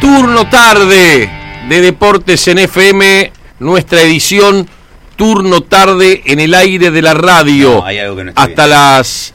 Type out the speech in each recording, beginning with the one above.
Turno tarde de Deportes en FM, nuestra edición Turno tarde en el aire de la radio. No, hay algo que no está hasta bien. Las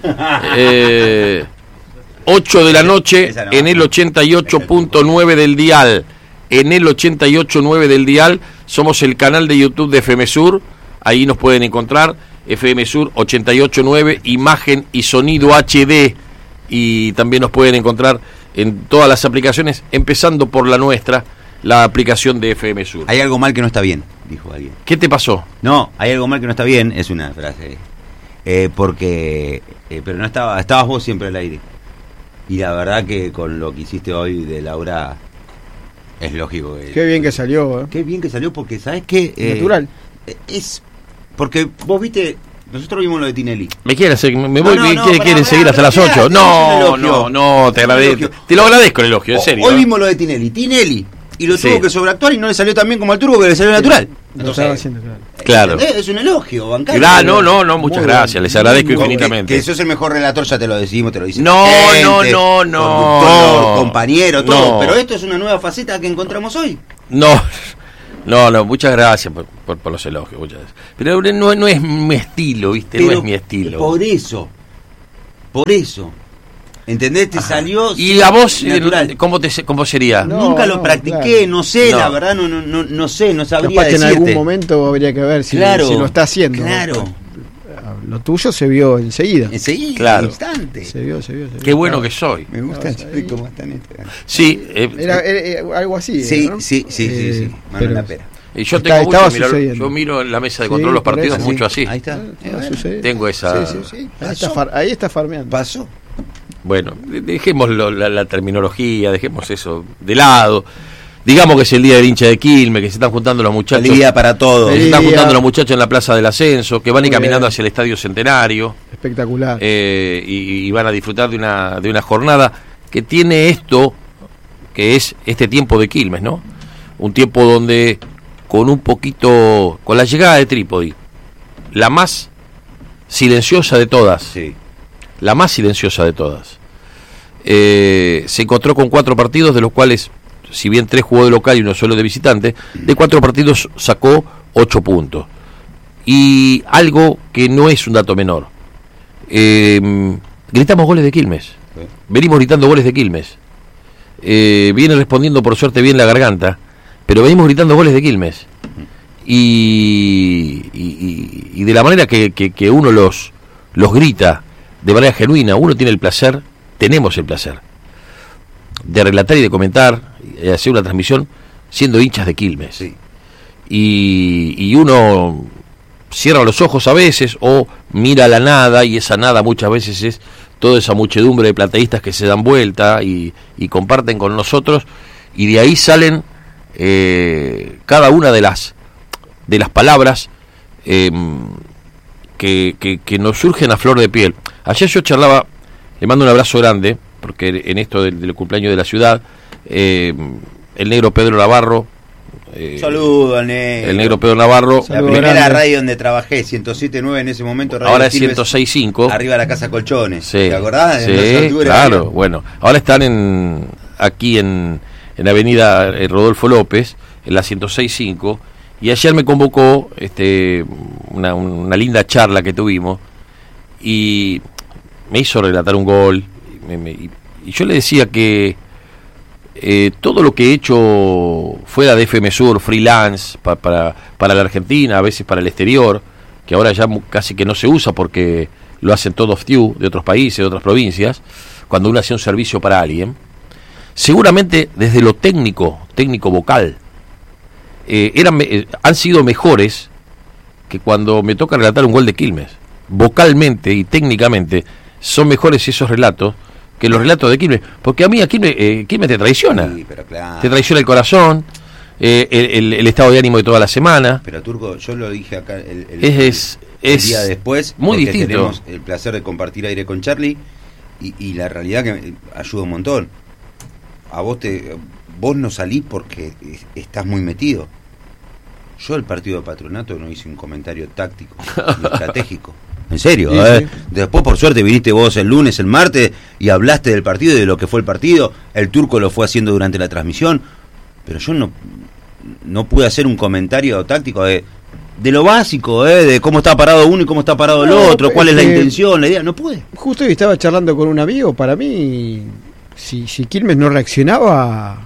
8 de la noche Esa no. en el 88.9 del dial. En el 88.9 del dial somos el canal de YouTube de FM Sur. Ahí nos pueden encontrar. FM Sur 88.9, imagen y sonido HD. Y también nos pueden encontrar en todas las aplicaciones, empezando por la nuestra, la aplicación de FM Sur. Hay algo mal que no está bien, dijo alguien. ¿Qué te pasó? No, hay algo mal que no está bien, es una frase. Porque pero no estabas vos siempre al aire. Y la verdad que con lo que hiciste hoy de Laura, es lógico que... Qué bien que salió, Qué bien que salió, porque ¿sabes qué? Natural. Es... Porque vos viste... Nosotros vimos lo de Tinelli. ¿Me quieren seguir? ¿Me voy? No, ¿Quieren seguir hasta las 8? No, te agradezco. Te lo agradezco el elogio, en serio. Hoy vimos lo de Tinelli. Y lo Sí. tuvo que sobreactuar y no le salió tan bien como al turco, que le salió natural. Lo estaba haciendo, Claro. ¿entendés? Es un elogio, bancario. No, muchas gracias, les agradezco infinitamente. Que sos el mejor relator, ya te lo decimos, te lo dicen. No, gente, no. conductor, compañero, todo. No. Pero esto es una nueva faceta que encontramos hoy. No, muchas gracias por los elogios, muchas gracias. Pero no es mi estilo, ¿viste? No Pero es mi estilo. Por eso. ¿Entendés? Te salió... ¿Y a vos, natural. cómo sería? No, Nunca lo practiqué, claro. no sé, No. la verdad, no sé, no sabría Capaz que en decirte. algún momento habría que ver si lo está haciendo. Claro. Lo tuyo se vio enseguida. Enseguida, Claro. al instante. Se vio. Qué bueno que soy. Me gusta Estabas ahí. cómo están estas. Sí, Era algo así. Sí, ¿no? sí. Mano en la pero- pera. y yo estaba tengo mucho, sucediendo. yo miro en la mesa de Sí, control los por partidos eso. mucho así. Ahí está. Estaba sucediendo. Tengo esa... Sí. Ahí está farmeando. Pasó. Bueno, dejemos la terminología, dejemos eso de lado. Digamos que es el día del hincha de Quilmes, que se están juntando los muchachos. Feliz día para todos. Se están Feliz juntando día. los muchachos en la Plaza del Ascenso, que van a ir Muy caminando bien. hacia el Estadio Centenario. Espectacular. Y van a disfrutar de una jornada que tiene esto, que es este tiempo de Quilmes, ¿no? Un tiempo donde con la llegada de Trípodi, la más silenciosa de todas, Sí. la más silenciosa de todas, se encontró con 4 partidos, de los cuales, si bien 3 jugó de local y 1 solo de visitante, de 4 partidos sacó 8 puntos. Y algo que no es un dato menor. Gritamos goles de Quilmes. Sí. Venimos gritando goles de Quilmes. Viene respondiendo por suerte bien la garganta, pero venimos gritando goles de Quilmes. Y de la manera que uno los grita, de manera genuina, uno tiene el placer, tenemos el placer, de relatar y de comentar, y hacer una transmisión siendo hinchas de Quilmes. Sí. Y uno cierra los ojos a veces o mira a la nada, y esa nada muchas veces es toda esa muchedumbre de plateístas que se dan vuelta y comparten con nosotros, y de ahí salen cada una de las palabras que nos surgen a flor de piel. Ayer yo charlaba, le mando un abrazo grande, porque en esto del cumpleaños de la ciudad, el negro Pedro Navarro, Saludos, negro. el negro Pedro Navarro, La Saludos primera grandes. radio donde trabajé, 107.9 en ese momento. Radio ahora es Quilmes, 106.5. Arriba de la Casa Colchones. Sí, ¿Te acordás? En sí, esa altura claro. era- Bueno, ahora están aquí en Avenida Rodolfo López, en la 106.5, y ayer me convocó una linda charla que tuvimos, y me hizo relatar un gol, y yo le decía que todo lo que he hecho fuera de FM Sur, freelance, para la Argentina, a veces para el exterior, que ahora ya casi que no se usa porque lo hacen todos few de otros países, de otras provincias, cuando uno hace un servicio para alguien, seguramente desde lo técnico vocal, han sido mejores que cuando me toca relatar un gol de Quilmes. Vocalmente y técnicamente son mejores esos relatos que los relatos de Quilmes, porque a mí Quilmes te traiciona, Sí, pero claro. te traiciona el corazón, el estado de ánimo de toda la semana. Pero Turco, yo lo dije acá el Es día después, muy porque distinto. tenemos el placer de compartir aire con Charlie, y la realidad que ayuda un montón. Vos no salís porque estás muy metido. Yo el partido de Patronato no hice un comentario táctico ni estratégico. En serio, Sí, sí. Después, por suerte, viniste vos el lunes, el martes, y hablaste del partido y de lo que fue el partido. El Turco lo fue haciendo durante la transmisión. pero yo no pude hacer un comentario táctico de lo básico, de cómo está parado uno y cómo está parado el otro, cuál es la intención, la idea, no pude. Justo hoy estaba charlando con un amigo, para mí, si Quilmes no reaccionaba,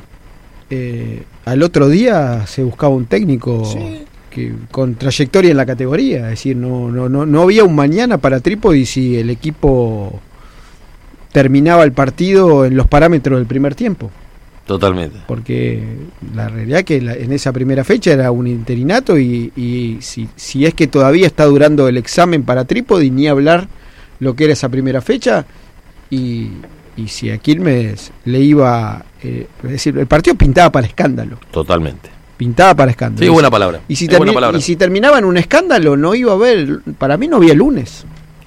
al otro día se buscaba un técnico que con trayectoria en la categoría, es decir, no había un mañana para Trípodi si el equipo terminaba el partido en los parámetros del primer tiempo. Totalmente. Porque la realidad es que en esa primera fecha era un interinato y si es que todavía está durando el examen para Trípodi, ni hablar lo que era esa primera fecha, y si a Quilmes le iba, es decir, el partido pintaba para escándalo. Totalmente. Pintaba para escándalo. Sí, buena palabra. Y si terminaba en un escándalo, no iba a haber, para mí no había lunes.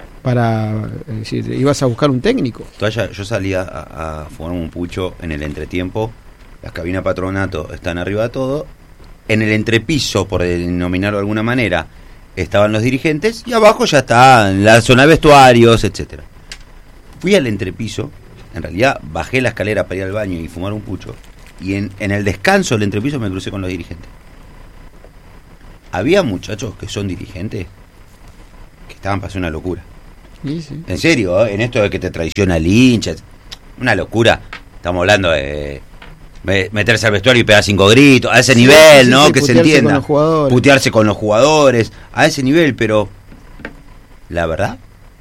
Es decir, ibas a buscar un técnico. Yo salía a fumar un pucho en el entretiempo. Las cabinas Patronato están arriba de todo. En el entrepiso, por denominarlo de alguna manera, estaban los dirigentes. Y abajo ya está la zona de vestuarios, etcétera. Fui al entrepiso. En realidad bajé la escalera para ir al baño y fumar un pucho. Y en el descanso del entrepiso me crucé con los dirigentes. Había muchachos que son dirigentes que estaban pasando una locura. Sí. En serio, en esto de que te traiciona el hincha, una locura. Estamos hablando de meterse al vestuario y pegar 5 gritos, a ese nivel, ¿no? Que se entienda. Putearse con los jugadores, a ese nivel, pero la verdad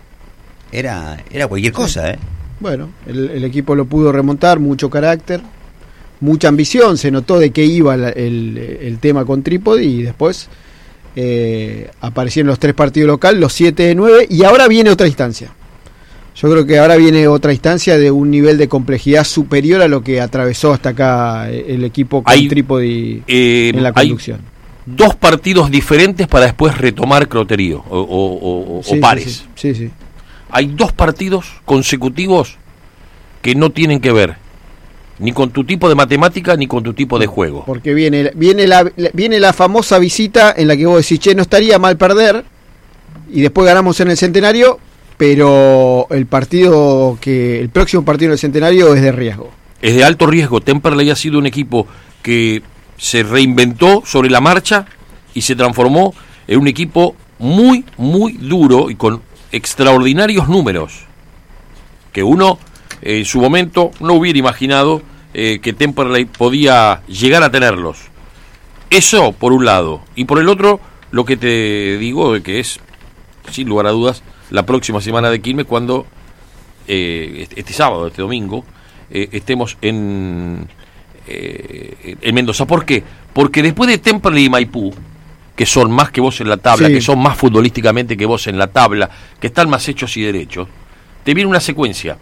era cualquier cosa, ¿eh? Bueno, el equipo lo pudo remontar, mucho carácter, mucha ambición, se notó de qué iba el tema con Trípodi, y después aparecieron los 3 partidos locales, los 7 de 9, y ahora viene otra instancia. Yo creo que ahora viene otra instancia de un nivel de complejidad superior a lo que atravesó hasta acá el equipo con Trípodi en la conducción. Hay 2 partidos diferentes para después retomar Croterío o pares. Sí. Hay 2 partidos consecutivos que no tienen que ver ni con tu tipo de matemática ni con tu tipo de juego. Porque viene la famosa visita en la que vos decís, no estaría mal perder, y después ganamos en el Centenario, pero el próximo partido del Centenario es de riesgo. Es de alto riesgo. Temperley ha sido un equipo que se reinventó sobre la marcha y se transformó en un equipo muy, muy duro y con extraordinarios números que uno en su momento no hubiera imaginado que Temperley podía llegar a tenerlos. Eso por un lado. Y por el otro, lo que te digo, que es, sin lugar a dudas, la próxima semana de Quilmes, cuando este sábado, este domingo, estemos en Mendoza. ¿Por qué? Porque después de Temperley y Maipú, que son más que vos en la tabla, que son más futbolísticamente que vos en la tabla, que están más hechos y derechos, te viene una secuencia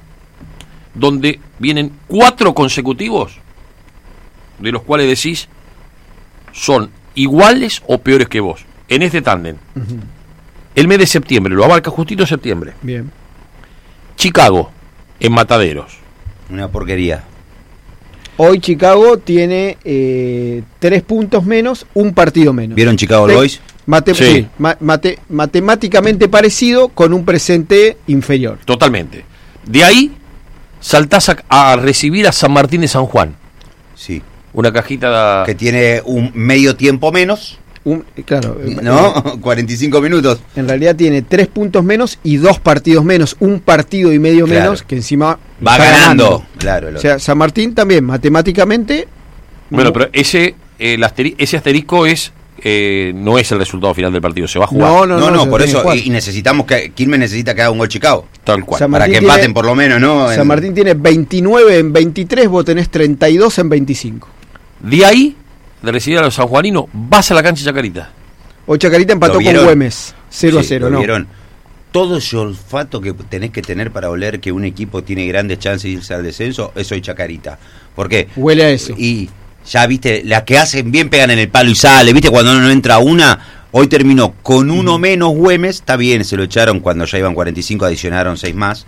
donde vienen 4 consecutivos, de los cuales decís son iguales o peores que vos, en este tándem. Uh-huh. El mes de septiembre, lo abarca justito septiembre. Bien. Chicago, en Mataderos. Una porquería. Hoy Chicago tiene 3 puntos menos, un partido menos. ¿Vieron Chicago Boys? Sí. Matemáticamente parecido, con un presente inferior. Totalmente. De ahí saltás a recibir a San Martín de San Juan. Sí. Una cajita que tiene un medio tiempo menos. Claro, ¿no? 45 minutos. En realidad tiene 3 puntos menos y 2 partidos menos, un partido y medio menos, que encima va ganando. Claro. O sea, San Martín también, matemáticamente. Bueno, pero ese asterisco es no es el resultado final del partido, se va a jugar. No, por eso, y necesitamos que Quilmes necesita que haga un gol Chicago. Tal cual. Para que empaten por lo menos, ¿no? San Martín tiene 29 en 23, vos tenés 32 en 25. De ahí, de recibir a los sanjuaninos, vas a la cancha Chacarita. Hoy Chacarita empató con Güemes, 0-0, ¿no? Vieron. Todo ese olfato que tenés que tener para oler que un equipo tiene grandes chances de irse al descenso, es hoy Chacarita. ¿Por qué? Huele a eso. Y ya, viste, las que hacen bien pegan en el palo y sale, viste, cuando no entra una. Hoy terminó con uno menos Güemes, está bien, se lo echaron cuando ya iban 45, adicionaron 6 más.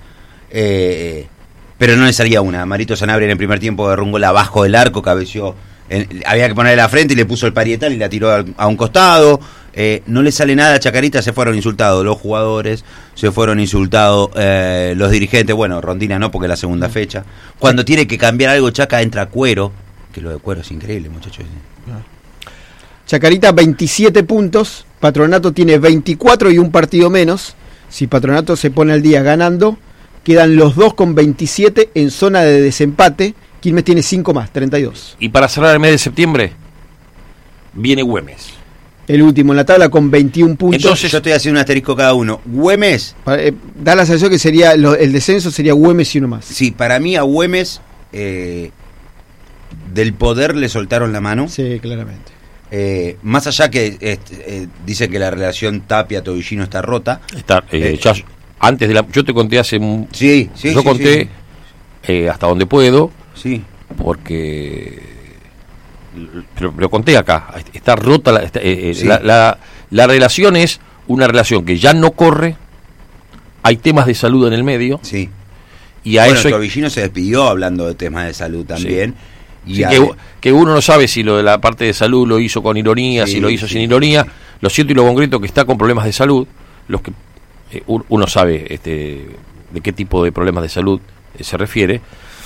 Pero no le salía una. Marito Sanabria en el primer tiempo derrumbó la abajo del arco, cabeció. Había que ponerle la frente y le puso el parietal y la tiró a un costado. No le sale nada a Chacarita, se fueron insultados los jugadores, se fueron insultados los dirigentes. Bueno, Rondina no, porque es la segunda fecha. Cuando tiene que cambiar algo, Chaca entra Cuero, que lo de Cuero es increíble, muchachos. Chacarita 27 puntos, Patronato tiene 24 y un partido menos. Si Patronato se pone al día ganando, quedan los dos con 27 en zona de desempate. Quilmes tiene 5 más, 32. Y para cerrar el mes de septiembre, viene Güemes. El último en la tabla con 21 puntos. Entonces yo estoy haciendo un asterisco cada uno. Güemes. Da la sensación que sería el descenso sería Güemes y uno más. Sí, para mí a Güemes del poder le soltaron la mano. Sí, claramente. Más allá que dice que la relación Tapia-Tobillino está rota. Ya, antes de yo te conté hace sí, yo conté hasta donde puedo, sí, porque lo conté acá. Está rota sí. la relación. Es una relación que ya no corre. Hay temas de salud en el medio. Sí. Y a bueno, eso Tobillino se despidió hablando de temas de salud también. Sí. Sí, que uno no sabe si lo de la parte de salud lo hizo con ironía, si lo hizo sin ironía. Lo cierto y lo concreto que está con problemas de salud. Los que uno sabe de qué tipo de problemas de salud se refiere.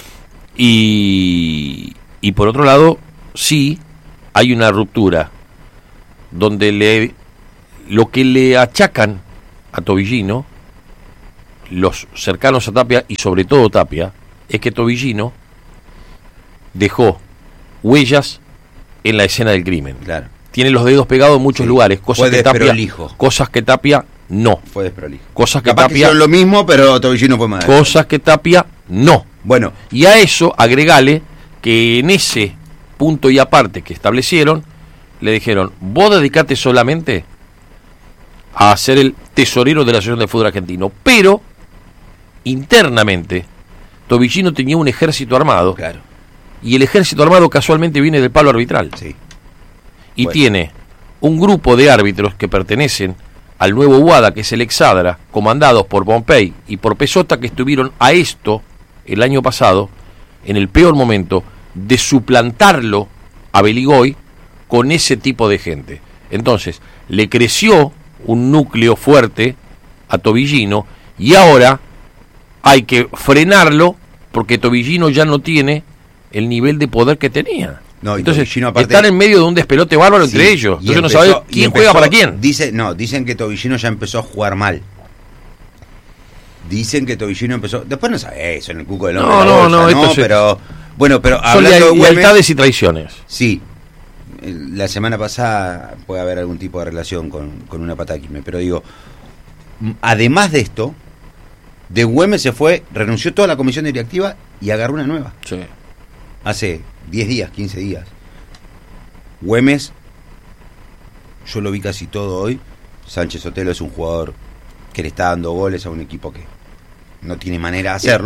Y por otro lado, sí hay una ruptura donde lo que le achacan a Tobillino, los cercanos a Tapia y sobre todo Tapia, es que Tobillino dejó huellas en la escena del crimen. Claro. Tiene los dedos pegados en muchos lugares, cosas que Tapia no. Fue desprolijo. Cosas que Capaz Tapia que hicieron lo mismo, pero Tobillino fue más. Cosas que Tapia no. Bueno. Y a eso agregale que en ese punto y aparte que establecieron, le dijeron, vos dedicate solamente a ser el tesorero de la Asociación de Fútbol Argentino, pero internamente Tobillino tenía un ejército armado. Claro. Y el ejército armado casualmente viene del palo arbitral. Sí. Y bueno, tiene un grupo de árbitros que pertenecen al nuevo WADA, que es el Exadra, comandados por Pompey y por Pesota, que estuvieron a esto el año pasado, en el peor momento, de suplantarlo a Beligoy con ese tipo de gente. Entonces, le creció un núcleo fuerte a Tobillino y ahora hay que frenarlo porque Tobillino ya no tiene el nivel de poder que tenía. No, entonces Tobillino, aparte, están en medio de un despelote bárbaro sí, entre ellos. Entonces empezó, no sabes quién juega para quién. Dicen que Tobillino ya empezó a jugar mal. Dicen que Tobillino empezó. Después no sabe eso en el cuco del hombre. No, pero bueno, pero son hablando de Güemes, lealtades y traiciones. Sí. La semana pasada puede haber algún tipo de relación con una pata de Quilmes, pero digo, además de esto, de Güemes se fue, renunció toda la comisión directiva y agarró una nueva. Sí. Hace 10 días, 15 días. Güemes, yo lo vi casi todo hoy. Sánchez Sotelo es un jugador que le está dando goles a un equipo que no tiene manera de hacerlo.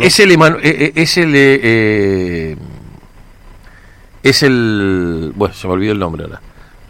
Bueno, se me olvidó el nombre ahora.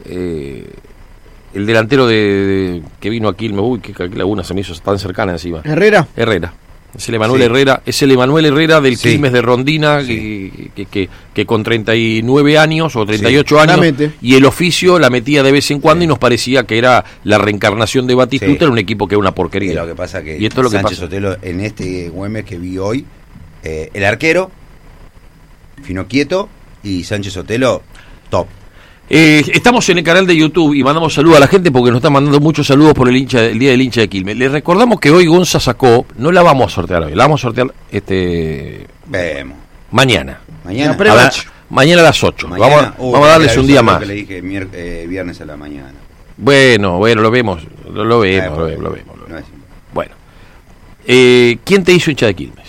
El delantero que vino aquí, que laguna se me hizo tan cercana encima. Herrera. Es el Emanuel Herrera, del sí. Quilmes de Rondina, sí. que con 39 años o 38 años, y el oficio la metía de vez en cuando, y nos parecía que era la reencarnación de Batistuta, era un equipo que era una porquería. Y lo que pasa que y esto es lo Sánchez que pasa. Sotelo, en este Güemes que vi hoy, el arquero, Fino Quieto, y Sánchez Sotelo, top. Estamos en el canal de YouTube y mandamos saludos a la gente porque nos están mandando muchos saludos por el día del hincha de Quilmes. Les recordamos que hoy Gonza sacó, no la vamos a sortear hoy, la vamos a sortear Vemos. Mañana. Mañana A las 8. Vamos a darles un día más. Que le dije viernes a la mañana. Bueno, lo vemos. Lo vemos. No es bueno. ¿Quién te hizo hincha de Quilmes?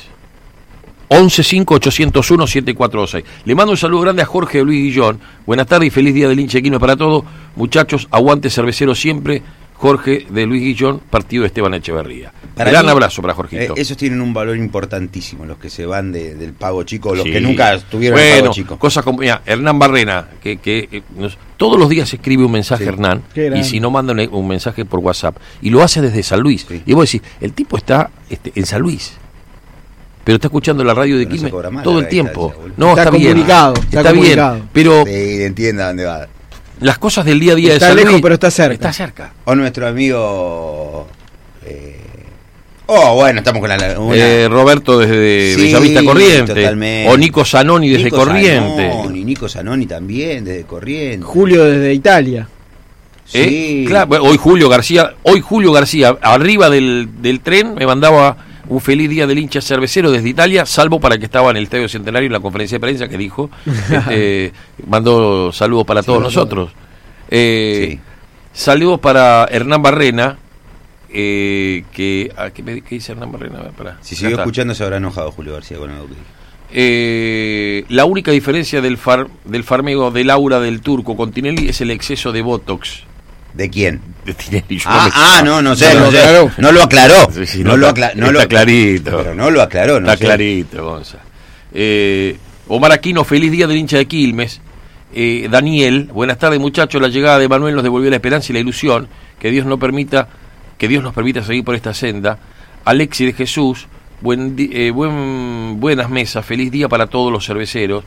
11-5-801-7426. Le mando un saludo grande a Jorge de Luis Guillón. Buenas tardes y feliz día del hincha de Quilmes para todos. Muchachos, aguante cervecero siempre. Jorge de Luis Guillón, partido de Esteban Echeverría. Gran abrazo para Jorgito. Esos tienen un valor importantísimo, los que se van del pago chico, los Sí. que nunca tuvieron el pago chico. Cosas como Hernán Barrena, que todos los días escribe un mensaje, Sí. Hernán, Qué y si no manda un mensaje por WhatsApp, y lo hace desde San Luis. Sí. Y vos decís, el tipo está en San Luis, pero está escuchando la radio de Pero no se Quilmes cobra más todo la el tiempo. distancia, No, Está bien. comunicado, Está bien, comunicado. pero Sí, entienda dónde va. las cosas del día a día Está de San lejos, Luis, pero está cerca. Está cerca. O nuestro amigo Oh, bueno, estamos con Roberto desde Sí, Bellavista Corrientes. totalmente. O Nico Zanoni desde Nico Corrientes. Zanoni, Nico Zanoni también, desde Corrientes. Julio desde Italia. Sí. Claro, bueno, hoy Julio García, arriba del tren, me mandaba un feliz día del hincha cervecero desde Italia, salvo para el que estaba en el Estadio Centenario en la conferencia de prensa que dijo, mandó saludos para todos nosotros. Sí. Saludos para Hernán Barrena, ¿qué dice Hernán Barrena? Pará, Si acá siguió está. escuchando se habrá enojado Julio García con algo que dijo. La única diferencia del farmego de Laura del Turco con Tinelli es el exceso de Botox. ¿De quién? De Tinelli, yo No sé. No lo aclaró. No lo aclaró. Sí, sí, no no lo está- aclaró. está clarito. Pero no lo aclaró, no Está sé. clarito, Gonza. Omar Aquino, feliz día del hincha de Quilmes. Daniel, buenas tardes muchachos, la llegada de Manuel nos devolvió la esperanza y la ilusión, que Dios nos permita seguir por esta senda. Alexi de Jesús, buenas mesas, feliz día para todos los cerveceros.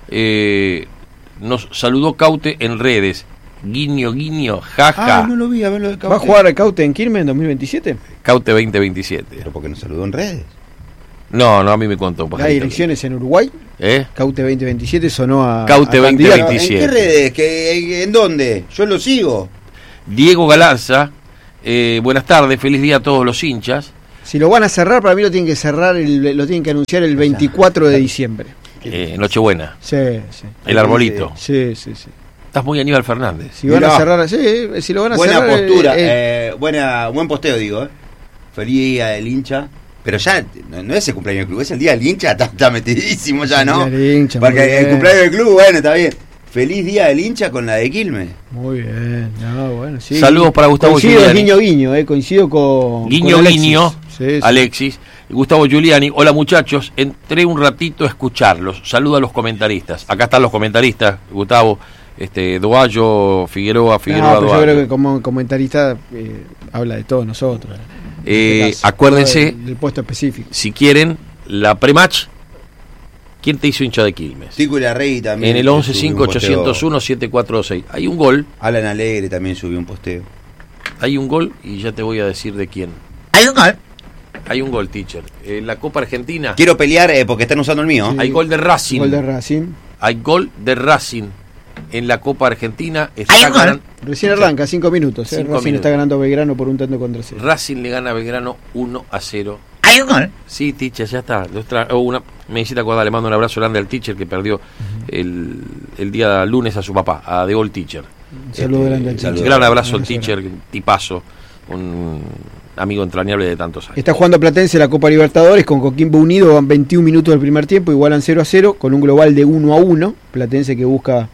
Nos saludó Caute en redes, guiño, jaja. No lo vi, a ver lo de Caute. ¿Va a jugar a Caute en Quilmes en 2027? Caute 2027. Pero porque nos saludó en redes. No, a mí me contó un Hay pajarito. elecciones en Uruguay. ¿Eh? Caute 2027 sonó a Caute a candidato. 2027. ¿En qué redes? ¿En dónde? Yo lo sigo. Diego Galarza, buenas tardes, feliz día a todos los hinchas. Si lo van a cerrar, para mí lo tienen que cerrar, lo tienen que anunciar el 24 de diciembre. Nochebuena, Sí, sí. el arbolito. Sí. Estás muy Aníbal Fernández. Si van Mirá. a cerrar, sí, si lo van a Buena cerrar. postura, buen posteo, digo. Feliz día del hincha. Pero ya no es el cumpleaños del club, es el día del hincha, está metidísimo ya, ¿no? El día del hincha, Porque muy el bien. cumpleaños del club, bueno, está bien. Feliz día del hincha con la de Quilmes. Muy bien, bueno, sí. Saludos para Gustavo Coincido, es Giuliani. coincido con Guiño, con Alexis. guiño, Sí. Alexis. Gustavo Giuliani, hola muchachos, entré un ratito a escucharlos. Saludo a los comentaristas. Acá están los comentaristas, Gustavo, Doallo, Figueroa, Pero yo Doallo. creo que como comentarista habla de todos nosotros. En este caso, Acuérdense, del puesto específico. si quieren, la pre-match, ¿quién te hizo hincha de Quilmes? Tico y Larregui también. En el subió un posteo. 11-5-801-746. Hay un gol, Alan Alegre también subió un posteo. y ya te voy a decir de quién. Hay un gol, teacher. En la Copa Argentina Quiero pelear porque están usando el mío. Sí. hay gol de Racing. Gol de Racing. Hay gol de Racing en la Copa Argentina. Está ganando- Recién arranca, 5 minutos. 5 Racing minutos. está ganando a Belgrano por un tanto contra cero. Racing le gana a Belgrano 1-0. ¿Hay un gol? Sí, teacher, ya está. Me hiciste acordar, le mando un abrazo grande al teacher que perdió el día lunes a su papá, a The Old Teacher. Un saludo grande al saludo. teacher. Gran abrazo al Un teacher, tipazo, un amigo entrañable de tantos años. Está jugando Platense la Copa Libertadores con Coquimbo Unido, van 21 minutos del primer tiempo, igualan 0-0 con un global de 1-1. Platense que busca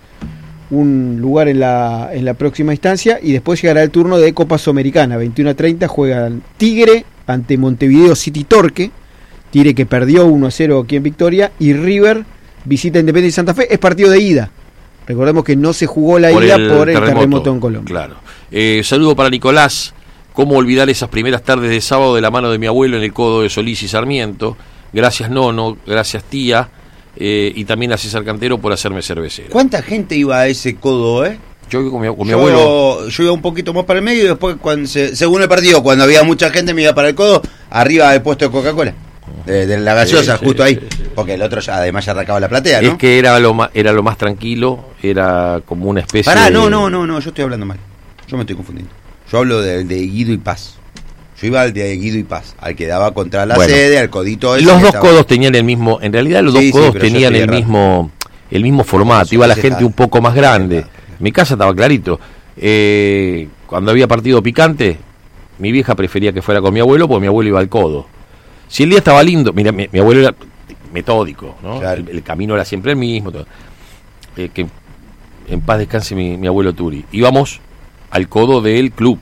un lugar en la próxima instancia y después llegará el turno de Copa Sudamericana. 21-30 juega Tigre ante Montevideo City Torque. Tigre que perdió 1-0 aquí en Victoria y River visita Independiente Santa Fe. Es partido de ida. Recordemos que no se jugó la ida por el terremoto en Colombia. Claro. Saludo para Nicolás. ¿Cómo olvidar esas primeras tardes de sábado de la mano de mi abuelo en el codo de Solís y Sarmiento? Gracias Nono, gracias tía, y también a César Cantero por hacerme cervecero. ¿Cuánta gente iba a ese codo, Yo iba con mi abuelo. Yo iba un poquito más para el medio y después, según el partido, cuando había mucha gente me iba para el codo, arriba del puesto de Coca-Cola. De la gaseosa, Sí, justo sí, ahí. sí, sí. Porque el otro ya además ya arrancaba la platea, ¿no? Es que era lo más tranquilo, era como una especie Pará, de... no, yo estoy hablando mal. Yo me estoy confundiendo. Yo hablo de Guido y Paz. Yo iba al de Guido y Paz, al que daba contra la Bueno, sede, al codito ese Los que dos estaba- codos tenían el mismo, en realidad los Sí, dos sí, codos pero yo tenían estoy el mismo formato, Eso, iba la ese gente está- un poco más grande. Claro. Mi casa estaba clarito. Cuando había partido picante, mi vieja prefería que fuera con mi abuelo porque mi abuelo iba al codo. Si el día estaba lindo, mira, mi abuelo era metódico, ¿no? Claro. El camino era siempre el mismo. Todo. Que en paz descanse mi abuelo Turi. Íbamos al codo del club,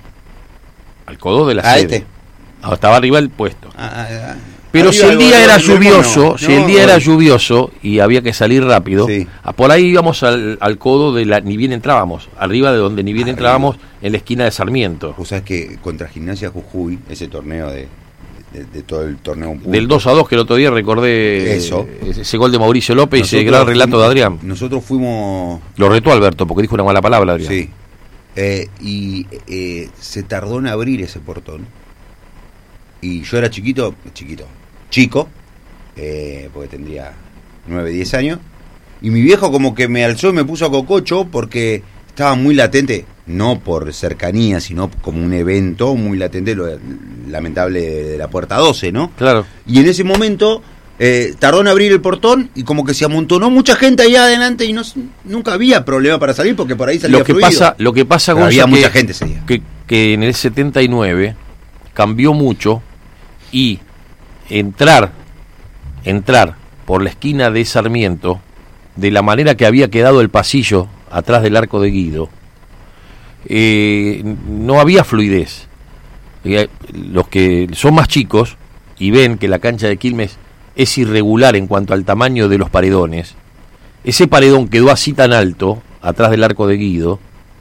al codo de la sede. Estaba arriba del puesto. Pero si el día era lluvioso, lluvioso y había que salir rápido, Sí. por ahí íbamos al codo de ni bien entrábamos, arriba de donde ni bien Arriba. entrábamos, en la esquina de Sarmiento. Vos sabés que contra Gimnasia Jujuy, ese torneo de todo el torneo en punto, Del 2-2 que el otro día recordé Eso. ese gol de Mauricio López y ese nosotros gran relato fuimos- de Adrián. Nosotros fuimos... Lo retó Alberto porque dijo una mala palabra, Adrián. Sí. Se tardó en abrir ese portón. y yo era chico, porque tendría 9, 10 años, y mi viejo como que me alzó y me puso a cococho porque estaba muy latente, no por cercanía, sino como un evento muy latente, lo lamentable de la puerta 12, ¿no? Claro. Y en ese momento tardó en abrir el portón y como que se amontonó mucha gente allá adelante y nunca había problema para salir porque por ahí salía fluido. Lo que pasa, Gonza, había mucha gente ese día. Que en el 79 cambió mucho y entrar por la esquina de Sarmiento, de la manera que había quedado el pasillo atrás del Arco de Guido, no había fluidez. Los que son más chicos y ven que la cancha de Quilmes es irregular en cuanto al tamaño de los paredones, ese paredón quedó así tan alto atrás del Arco de Guido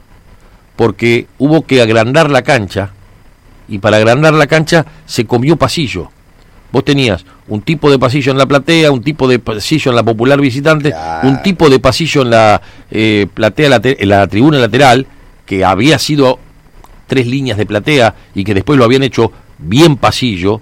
porque hubo que agrandar la cancha, y para agrandar la cancha se comió pasillo. Vos tenías un tipo de pasillo en la platea, un tipo de pasillo en la popular visitante, claro, un tipo de pasillo en la platea, en la tribuna lateral, que había sido 3 líneas de platea y que después lo habían hecho bien pasillo,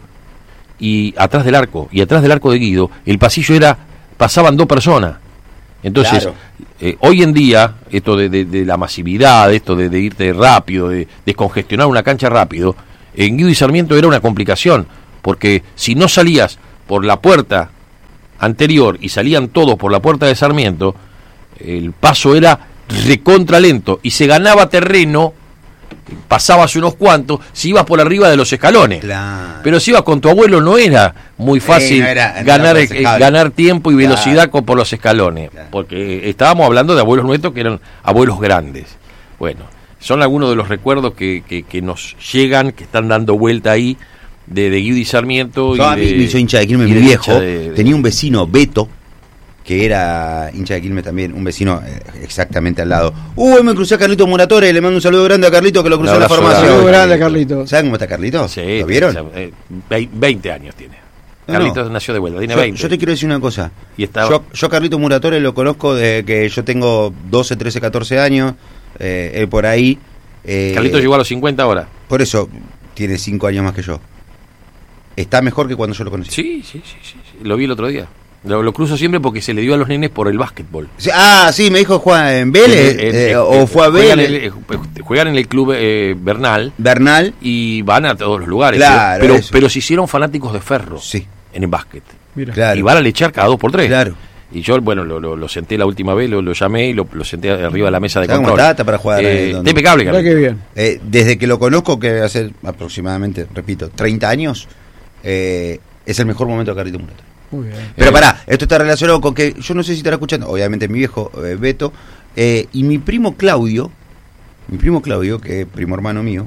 y atrás del arco de Guido el pasillo pasaban 2 personas. Entonces, claro, hoy en día, esto de la masividad, esto de irte rápido, de descongestionar una cancha rápido, en Guido y Sarmiento era una complicación, porque si no salías por la puerta anterior y salían todos por la puerta de Sarmiento, el paso era recontra lento y se ganaba terreno, pasabas unos cuantos, si ibas por arriba de los escalones. Claro. Pero si ibas con tu abuelo no era muy fácil ganar tiempo y velocidad, claro, por los escalones, claro, porque estábamos hablando de abuelos nuestros que eran abuelos grandes. Bueno, son algunos de los recuerdos que nos llegan, que están dando vuelta ahí, de Guido y Sarmiento. Yo a mí me hizo hincha de Quilmes, mi viejo tenía un vecino, Beto, que era hincha de Quilmes también, un vecino exactamente al lado. Me crucé a Carlito Muratore, le mando un saludo grande a Carlito que lo cruzó en la formación. Saludo grande a Carlito. ¿Saben cómo está Carlito? Sí, ¿Lo vieron? 20 años tiene. Carlitos nació de vuelta, tiene 20. Yo te quiero decir una cosa. Y estaba... yo a Carlito Muratore lo conozco desde que yo tengo 12, 13, 14 años, él por ahí. Carlitos llegó a los 50 ahora. Por eso tiene 5 años más que yo. Está mejor que cuando yo lo conocí. Sí. Lo vi el otro día. Lo cruzo siempre porque se le dio a los nenes por el básquetbol. Sí, me dijo Juan en Vélez, o fue a Vélez. Juegan en el club Bernal y van a todos los lugares. Claro, pero se hicieron fanáticos de Ferro, sí, en el básquet. Claro. Y van a lechar cada 2 por 3. Claro. Y yo, bueno, lo senté la última vez, lo llamé y lo senté arriba de la mesa de control. ¿Cómo está para jugar? Impecable, qué bien. Desde que lo conozco, que hace aproximadamente, repito, 30 años, es el mejor momento de Carlito Muratore. Muy bien. Pero pará, esto está relacionado con que yo no sé si estará escuchando, obviamente mi viejo Beto, y mi primo Claudio, que es primo hermano mío,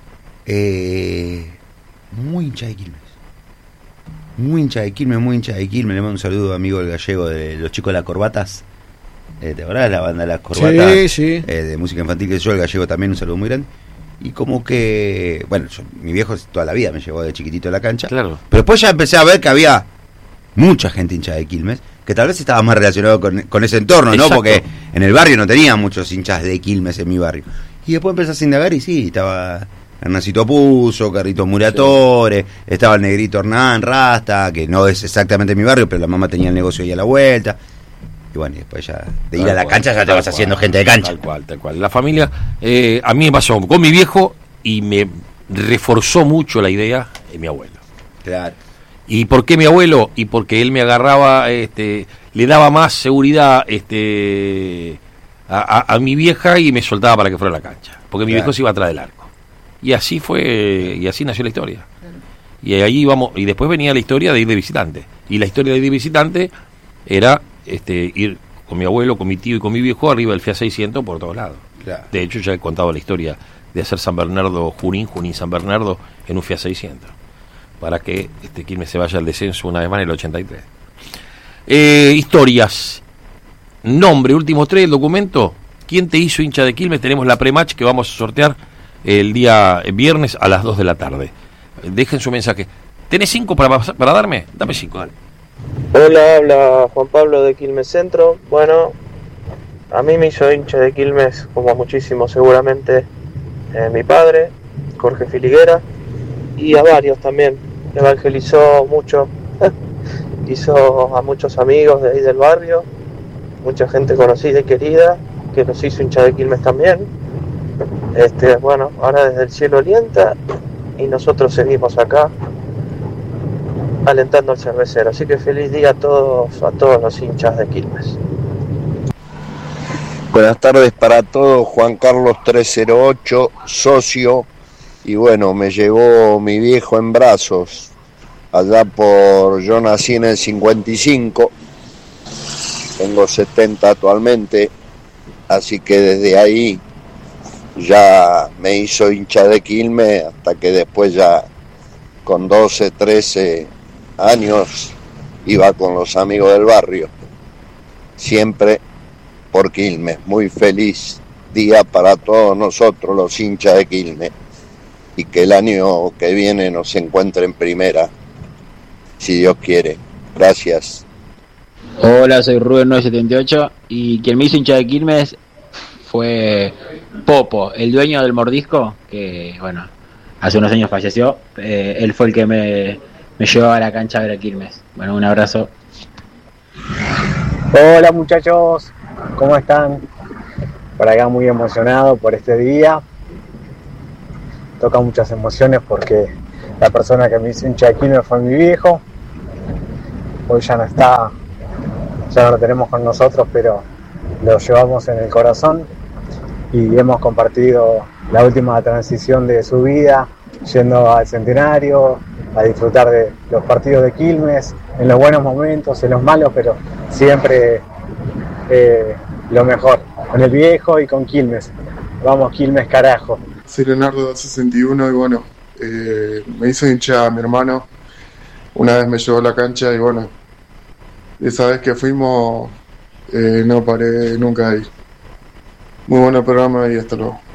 muy hincha de Quilmes. Muy hincha de Quilmes, le mando un saludo amigo del gallego de los chicos de las corbatas. ¿Te acordás la banda de las corbatas? Sí. De música infantil, que yo, el gallego también, un saludo muy grande. Y como que, bueno, mi viejo toda la vida me llevó de chiquitito a la cancha. Claro. Pero después ya empecé a ver que había mucha gente hincha de Quilmes, que tal vez estaba más relacionado con ese entorno, ¿no? Exacto. Porque en el barrio no tenía muchos hinchas de Quilmes en mi barrio. Y después empecé a indagar y sí, estaba Hernancito Puzo, Carlitos Muratore, sí, estaba el negrito Hernán Rasta, que no es exactamente mi barrio, pero la mamá tenía el negocio ahí a la vuelta. Y bueno, y después ya de ir a la cancha ya te vas haciendo gente de cancha. Tal cual. La familia, a mí me pasó con mi viejo y me reforzó mucho la idea de mi abuelo. Claro. ¿Y por qué mi abuelo? Y porque él me agarraba, le daba más seguridad a mi vieja y me soltaba para que fuera a la cancha. Porque mi viejo se iba atrás del arco. Y así fue, y así nació la historia. Y ahí íbamos, y después venía la historia de ir de visitante. Y la historia de ir de visitante era ir con mi abuelo, con mi tío y con mi viejo arriba del Fiat 600 por todos lados. Claro. De hecho, ya he contado la historia de hacer San Bernardo Junín San Bernardo en un Fiat 600. Para que Quilmes se vaya al descenso una vez más en el 83. Historias. Nombre, últimos 3 del documento. ¿Quién te hizo hincha de Quilmes? Tenemos la pre-match que vamos a sortear el día viernes a las 2 de la tarde. Dejen su mensaje. ¿Tenés 5 para darme? Dame 5, dale. Hola, habla Juan Pablo de Quilmes Centro. Bueno, a mí me hizo hincha de Quilmes, como muchísimo seguramente, mi padre, Jorge Filiguera, y a varios también. evangelizó mucho, hizo a muchos amigos de ahí del barrio, mucha gente conocida y querida, que nos hizo hincha de Quilmes también. Bueno, ahora desde el cielo alienta y nosotros seguimos acá alentando al cervecero. Así que feliz día a todos los hinchas de Quilmes. Buenas tardes para todos, Juan Carlos 308, socio, y bueno, me llevó mi viejo en brazos, yo nací en el 55, tengo 70 actualmente, así que desde ahí ya me hizo hincha de Quilmes, hasta que después ya con 12, 13 años iba con los amigos del barrio, siempre por Quilmes. Muy feliz día para todos nosotros los hinchas de Quilmes, y que el año que viene nos encuentre en primera, si Dios quiere. Gracias. Hola, soy Rubén 978 y quien me hizo hincha de Quilmes fue Popo, el dueño del mordisco, que bueno, hace unos años falleció. Él fue el que me llevó a la cancha a ver a Quilmes. Bueno, un abrazo. Hola muchachos, ¿cómo están? Por acá muy emocionado por este día. Toca muchas emociones porque la persona que me hizo hincha de Quilmes fue mi viejo. Hoy ya no está, ya no lo tenemos con nosotros, pero lo llevamos en el corazón y hemos compartido la última transición de su vida, yendo al Centenario, a disfrutar de los partidos de Quilmes, en los buenos momentos, en los malos, pero siempre lo mejor, con el viejo y con Quilmes. Vamos Quilmes, carajo. Soy Leonardo 261 y bueno, me hizo hincha a mi hermano, una vez me llevó a la cancha y bueno, esa vez que fuimos no paré nunca ahí. Muy buen programa y hasta luego.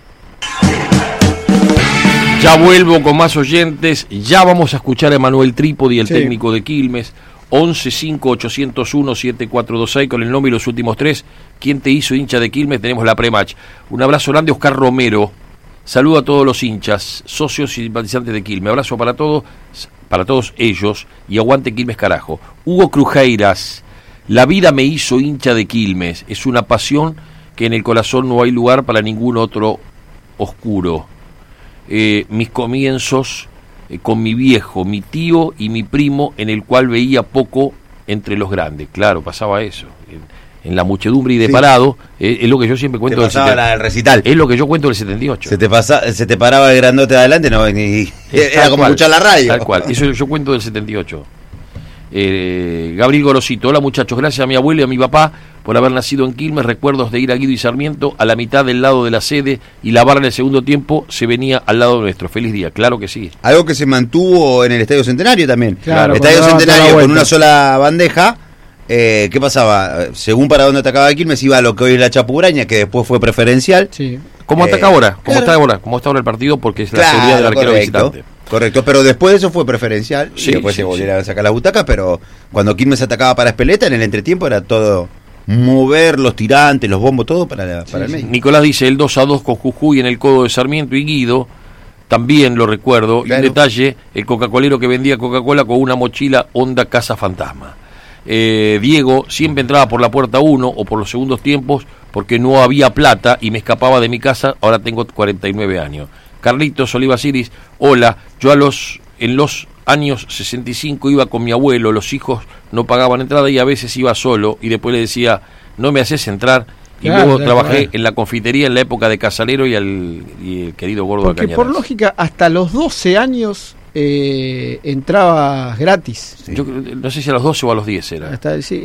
Ya vuelvo con más oyentes, ya vamos a escuchar a Emanuel Trípodi, el técnico de Quilmes. 11-5-801-7426 con el nombre y los últimos tres. ¿Quién te hizo hincha de Quilmes? Tenemos la pre-match. Un abrazo grande, Oscar Romero. Saludo a todos los hinchas, socios y simpatizantes de Quilmes. Abrazo para todos ellos y aguante Quilmes, carajo. Hugo Crujeiras, la vida me hizo hincha de Quilmes. Es una pasión que en el corazón no hay lugar para ningún otro oscuro. Mis comienzos con mi viejo, mi tío y mi primo, en el cual veía poco entre los grandes. Claro, pasaba eso. En la muchedumbre y de parado, es lo que yo siempre cuento del recital. Es lo que yo cuento del 78. Se te paraba el grandote de adelante, no, era como escuchar la radio. Tal cual, eso yo cuento del 78. Gabriel Gorosito, hola muchachos, gracias a mi abuelo y a mi papá por haber nacido en Quilmes. Recuerdos de ir a Guido y Sarmiento a la mitad del lado de la sede y la barra en el segundo tiempo se venía al lado nuestro. Feliz día, claro que sí. Algo que se mantuvo en el Estadio Centenario también. Claro, el Estadio Centenario con una sola bandeja. ¿Qué pasaba? Según para dónde atacaba Quilmes iba a lo que hoy es la Chapuraña, que después fue preferencial. Sí. ¿Cómo ataca ahora? ¿Cómo está ahora el partido? Porque es la seguridad del arquero visitante. Correcto, pero después de eso fue preferencial y después se volvieron a sacar las butacas, pero cuando Quilmes atacaba para Espeleta, en el entretiempo era todo mover los tirantes, los bombos, todo para el medio. Nicolás dice el 2-2 con Jujuy en el codo de Sarmiento y Guido, también lo recuerdo. Claro. Y un detalle, el coca-colero que vendía Coca-Cola con una mochila Honda Casa Fantasma. Diego siempre entraba por la puerta 1 o por los segundos tiempos porque no había plata y me escapaba de mi casa. Ahora tengo 49 años. Carlitos Oliva Ciris, hola, yo en los años 65 iba con mi abuelo, los hijos no pagaban entrada y a veces iba solo y después le decía, no me haces entrar. Y luego trabajé en la confitería en la época de Casalero y el querido Gordo Alcañadas. Porque por lógica, hasta los 12 años entrabas gratis. Sí. Yo no sé si a los 12 o a los 10 era.